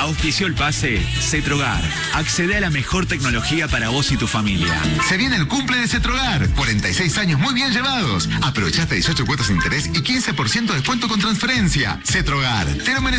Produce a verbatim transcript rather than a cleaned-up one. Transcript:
Auspició el pase Cetrogar. Accede a la mejor tecnología para vos y tu familia. Se viene el cumple de Cetrogar. cuarenta y seis años muy bien llevados. Aprovechaste dieciocho cuotas de interés y quince por ciento de descuento con transferencia. Cetrogar. Te lo mereces.